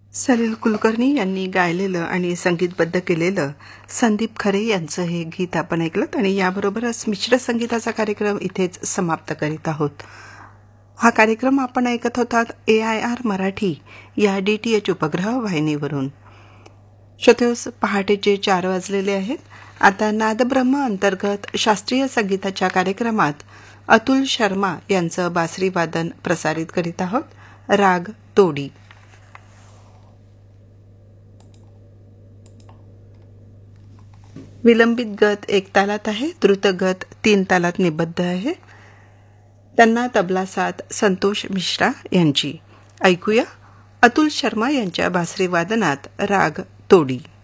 सलील कुलकर्णी यांनी गायलेलं आणि संगीतबद्ध केलेलं संदीप खरे यांचं हे गीत आपण ऐकलं आणि याबरोबरच मिश्र संगीताचा कार्यक्रम इथेच समाप्त करीत आहोत. हा कार्यक्रम आपण ऐकत होतात AIR मराठी या DTH उपग्रह वाहिनीवरून. श्रोतेहोस, पहाटेचे 4 वाजलेले आहेत. आता नादब्रह्म अंतर्गत शास्त्रीय संगीताच्या कार्यक्रमात अतुल शर्मा यांचं बासरी वादन प्रसारित करीत आहोत. राग तोडी. विलंबित गत 1 तालात आहे, द्रुत गत 3 तालात निबद्ध आहे. त्यांना तबला साथ संतोष मिश्रा यांची. ऐकूया अतुल शर्मा यांच्या बासरी वादनात राग तोडी.